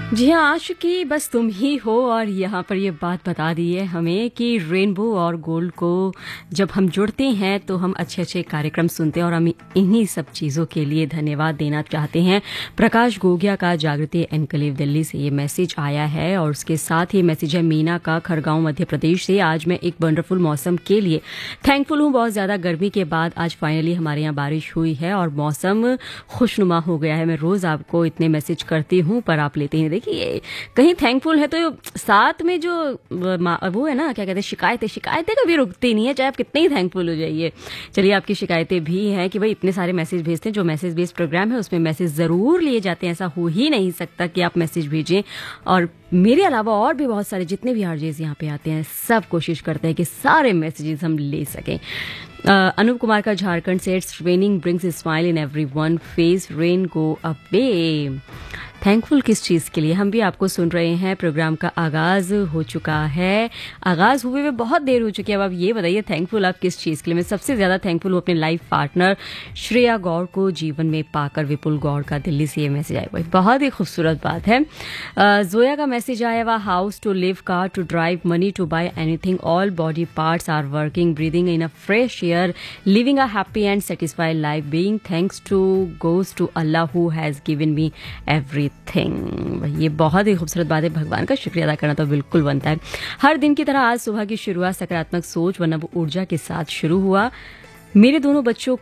जी हाँ, आशिकी बस तुम ही हो। और यहाँ पर ये बात बता दी है हमें कि रेनबो और गोल्ड को जब हम जुड़ते हैं तो हम अच्छे अच्छे कार्यक्रम सुनते हैं, और हम इन्हीं सब चीज़ों के लिए धन्यवाद देना चाहते हैं। प्रकाश गोगिया का जागृति एनक्लेव दिल्ली से ये मैसेज आया है, और उसके साथ ही मैसेज है मीना का खरगांव मध्य प्रदेश से। आज मैं एक वंडरफुल मौसम के लिए थैंकफुल हूँ। बहुत ज़्यादा गर्मी के बाद आज फाइनली हमारे यहाँ बारिश हुई है और मौसम खुशनुमा हो गया है। मैं रोज़ आपको इतने मैसेज करती हूँ पर आप लेते ही। देखिए, कहीं थैंकफुल है तो साथ में जो वो है ना, क्या कहते हैं, शिकायतें कभी रुकती नहीं है, चाहे आप कितने ही थैंकफुल हो जाइए। चलिए, आपकी शिकायतें भी हैं कि भाई इतने सारे मैसेज भेजते हैं। जो मैसेज बेस्ड प्रोग्राम है उसमें मैसेज ज़रूर लिए जाते हैं, ऐसा हो ही नहीं सकता कि आप मैसेज भेजें। और मेरे अलावा और भी बहुत सारे जितने भी आरजेस यहाँ पे आते हैं सब कोशिश करते हैं कि सारे मैसेजेस हम ले सकें। अनूप कुमार का झारखंड से, it's raining brings a smile in everyone face, rain go away. Thankful किस चीज़ के लिए? हम भी आपको सुन रहे हैं। प्रोग्राम का आगाज हो चुका है, आगाज हुए हुए बहुत देर हो चुकी है। अब आप ये बताइए थैंकफुल आप किस चीज़ के लिए? मैं सबसे ज़्यादा थैंकफुल हूँ अपने लाइफ पार्टनर श्रेया गौड़ को जीवन में पाकर। विपुल गौड़ का दिल्ली से ये मैसेज आया हुआ है, बहुत ही खूबसूरत बात है। जोया का मैसेज आया हुआ, house to live, car to drive, money to bye anything, all body parts are working, breathing in a fresh air, living a happy and satisfied life, being thanks to goes to Allah who has given me everything. ये बहुत ही खूबसूरत बात है। भगवान का शुक्रिया अदा करना तो बिल्कुल बनता है। हर दिन की तरह आज सुबह की शुरुआत सकारात्मक सोच व नव ऊर्जा के साथ शुरू हुआ। मेरे दोनों बच्चों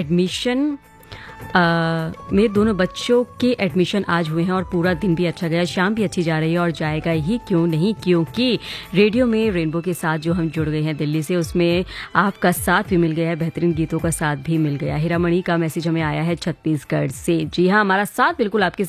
के एडमिशन आज हुए हैं और पूरा दिन भी अच्छा गया, शाम भी अच्छी जा रही है और जाएगा ही क्यों नहीं, क्योंकि रेडियो में रेनबो के साथ जो हम जुड़ गए हैं दिल्ली से, उसमें आपका साथ भी मिल गया है, बेहतरीन गीतों का साथ भी मिल गया। हीरामणि का मैसेज हमें आया है छत्तीसगढ़ से। जी हाँ, हमारा साथ बिल्कुल आपके